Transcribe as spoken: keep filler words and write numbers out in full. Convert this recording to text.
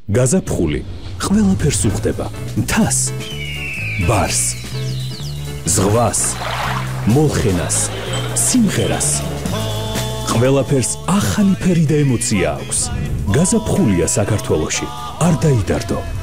გაზაფხული ყველაფერს უხდება, მთას, ბარს, ზღვას, მოლხენას, სიმღერას. ყველაფერს ახალი ფერი და ემოცია აქვს. გაზაფხულია საქართველოში. არ დაიდარდო.